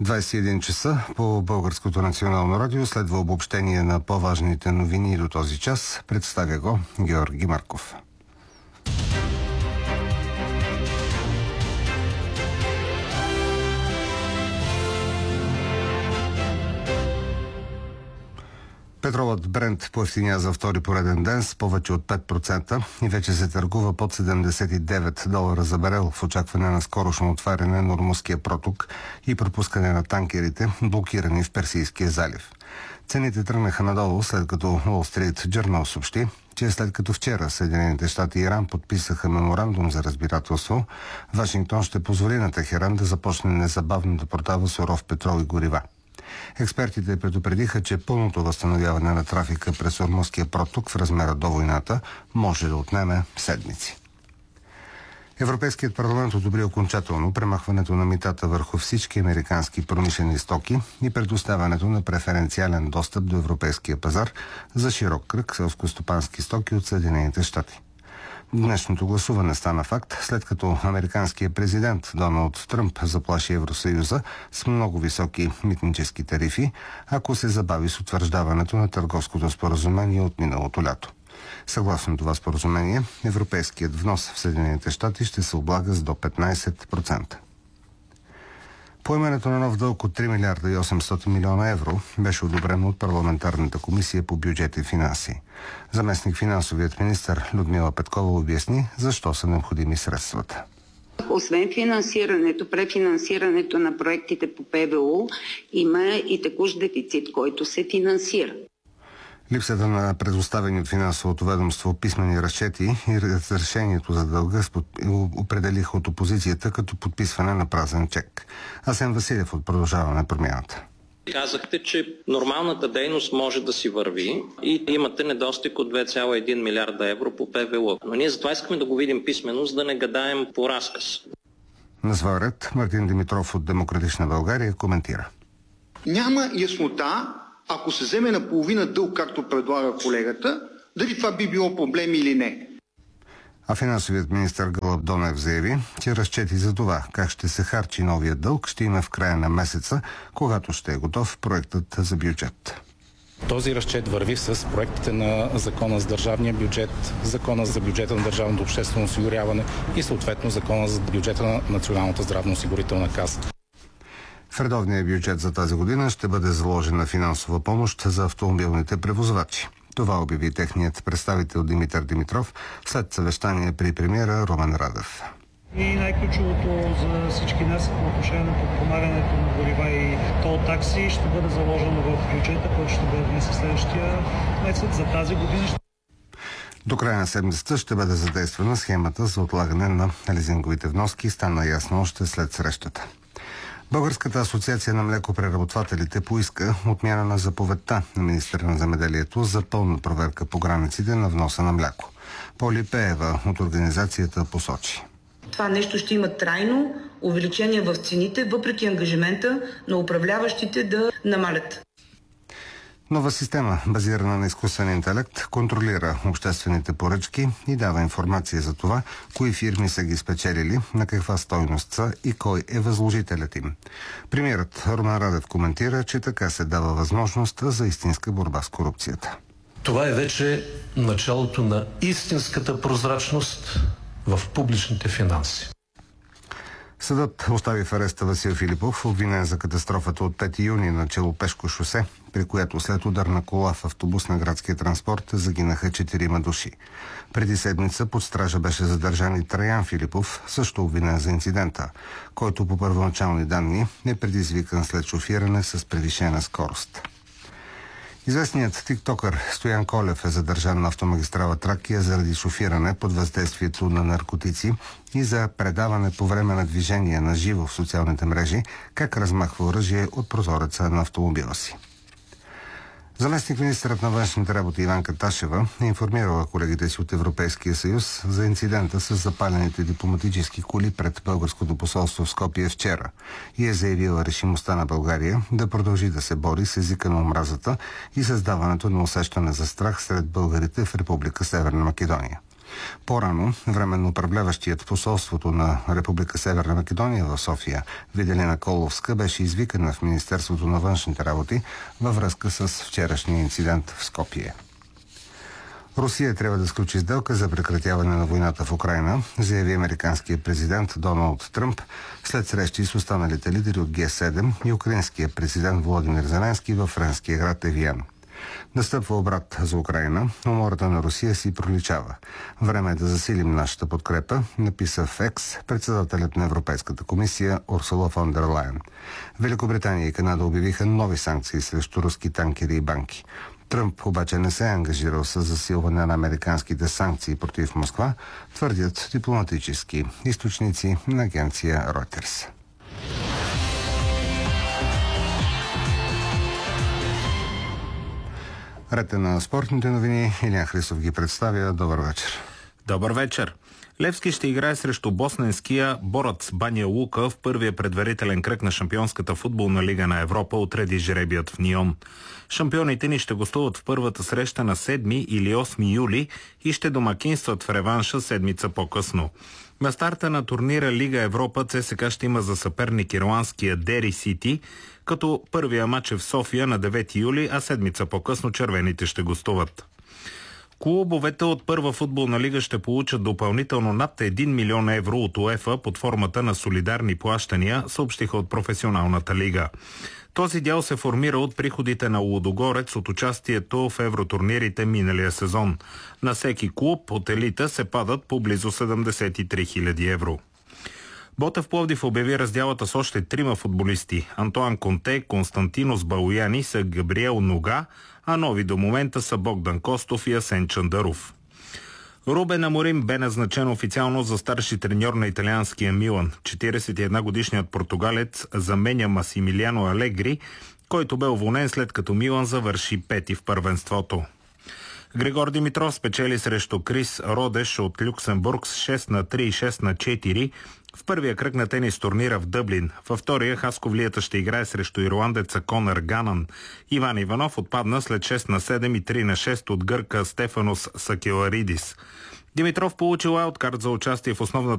21 часа по Българското национално радио следва обобщение на по-важните новини до този час. Представя го Георги Марков. Петролът Брент поевтиня за втори пореден ден с повече от 5% и вече се търгува под $79 за барел в очакване на скорошно отваряне на Ормузския проток и пропускане на танкерите, блокирани в Персийския залив. Цените тръгнаха надолу, след като Wall Street Journal съобщи, че след като вчера Съединените щати и Иран подписаха меморандум за разбирателство, Вашингтон ще позволи на Техеран да започне незабавно да продава суров петрол и горива. Експертите предупредиха, че пълното възстановяване на трафика през Ормузския проток в размера до войната може да отнеме седмици. Европейският парламент одобри окончателно премахването на митата върху всички американски промишлени стоки и предоставянето на преференциален достъп до европейския пазар за широк кръг селскостопански стоки от Съединените щати. Днешното гласуване стана факт, след като американският президент Доналд Тръмп заплаши Евросъюза с много високи митнически тарифи, ако се забави с утвърждаването на търговското споразумение от миналото лято. Съгласно това споразумение, европейският внос в Съединените щати ще се облага с до 15%. Поемането на нов дълг от 3 милиарда и 800 милиона евро беше одобрено от парламентарната комисия по бюджет и финанси. Заместник финансовият министър Людмила Петкова обясни защо са необходими средствата. Освен финансирането, префинансирането на проектите по ПВУ, има и текущ дефицит, който се финансира. Липсата на предоставени от финансовото ведомство писмени разчети и разрешението за дълга определиха от опозицията като подписване на празен чек. Асен Василев от Продължаваме промяната. Казахте, че нормалната дейност може да си върви и имате недостиг от 2,1 милиарда евро по ПВУ. Но ние затова искаме да го видим писмено, за да не гадаем по разказ. На своя ред Мартин Димитров от Демократична България коментира. Няма яснота, ако се вземе наполовина дълг, както предлага колегата, дали това би било проблем или не. А финансовият министър Гълъб Донев заяви, че разчети за това как ще се харчи новия дълг ще има в края на месеца, когато ще е готов проектът за бюджет. Този разчет върви с проектите на Закона за държавния бюджет, Закона за бюджета на държавното обществено осигуряване и съответно Закона за бюджета на Националната здравноосигурителна каса. В редовния бюджет за тази година ще бъде заложена финансова помощ за автомобилните превозвачи. Това обяви техният представител Димитър Димитров след съвещание при премиера Румен Радев. И най-ключовото за всички нас по отношение на подпомагането на горива и тол такси ще бъде заложено в бюджета, който ще бъде внесен следващия месец за тази година. До края на седмицата ще бъде задействана схемата за отлагане на лизинговите вноски, стана ясно още след срещата. Българската асоциация на млекопреработвателите поиска отмяна на заповедта на министъра на земеделието за пълна проверка по границите на вноса на мляко. Поли Пеева от организацията посочи. Това нещо ще има трайно увеличение в цените, въпреки ангажимента на управляващите да намалят. Нова система, базирана на изкуствен интелект, контролира обществените поръчки и дава информация за това, кои фирми са ги спечелили, на каква стойност са и кой е възложителят им. Премиерът Румен Радев коментира, че така се дава възможност за истинска борба с корупцията. Това е вече началото на истинската прозрачност в публичните финанси. Съдът остави в ареста Васил Филипов, обвинен за катастрофата от 5 юни на Челопешко шосе, при която след удар на кола в автобус на градския транспорт загинаха 4 души. Преди седмица под стража беше задържан и Траян Филипов, също обвинен за инцидента, който по първоначални данни е предизвикан след шофиране с превишена скорост. Известният тиктокър Стоян Колев е задържан на автомагистрала Тракия заради шофиране под въздействието на наркотици и за предаване по време на движение на живо в социалните мрежи как размахва оръжие от прозореца на автомобила си. Заместник-министърът на външните работи Иванка Ташева е информирала колегите си от Европейския съюз за инцидента с запалените дипломатически коли пред българското посолство в Скопие вчера и е заявила решимостта на България да продължи да се бори с езика на омразата и създаването на усещане за страх сред българите в Република Северна Македония. По-рано, временно управляващият посолството на Република Северна Македония в София, Виделина Коловска, беше извикана в Министерството на външните работи във връзка с вчерашния инцидент в Скопие. Русия трябва да сключи сделка за прекратяване на войната в Украйна, заяви американският президент Доналд Тръмп след срещи с останалите лидери от Г7 и украинския президент Володимир Зеленски във френския град Евиен. Настъпва обрат за Украйна, умората на Русия си проличава. Време е да засилим нашата подкрепа, написа в Екс председателят на Европейската комисия Урсула фон дер Лайен. Великобритания и Канада обявиха нови санкции срещу руски танкери и банки. Тръмп обаче не се е ангажирал с засилване на американските санкции против Москва, твърдят дипломатически източници на агенция Reuters. Ред на спортните новини. Илиян Христов ги представя. Добър вечер. Добър вечер. Левски ще играе срещу босненския Борац Баня Лука в първия предварителен кръг на Шампионската футболна лига на Европа, отреди жребият в Нион. Шампионите ни ще гостуват в първата среща на 7 или 8 юли и ще домакинстват в реванша седмица по-късно. На старта на турнира Лига Европа ЦСКА ще има за съперник ирландския Дери Сити, като първия матч е в София на 9 юли, а седмица по-късно червените ще гостуват. Клубовете от първа футболна лига ще получат допълнително над 1 милион евро от УЕФА под формата на солидарни плащания, съобщиха от професионалната лига. Този дял се формира от приходите на Лудогорец от участието в евротурнирите миналия сезон. На всеки клуб от елита се падат по близо 73 000 евро. Ботев Пловдив обяви раздялата с още 3 футболисти. Антоан Конте, Константинос Балуяни са Габриел Нога, а нови до момента са Богдан Костов и Асен Чандаров. Рубен Аморим бе назначен официално за старши треньор на италианския Милан. 41-годишният португалец заменя Масимилиано Алегри, който бе уволнен след като Милан завърши пети в първенството. Григор Димитров спечели срещу Крис Родеш от Люксембург с 6-3 и 6-4 в първия кръг на тенис турнира в Дъблин. Във втория хасковлията ще играе срещу ирландеца Конър Ганан. Иван Иванов отпадна след 6-7 и 3-6 от гърка Стефанос Сакеларидис. Димитров получил ауткарт за участие в основната